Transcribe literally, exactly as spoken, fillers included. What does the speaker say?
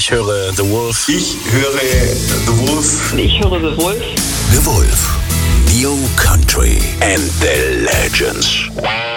Ich höre The Wolf. Ich höre The Wolf. Ich höre The Wolf. The Wolf. New Country And the Legends.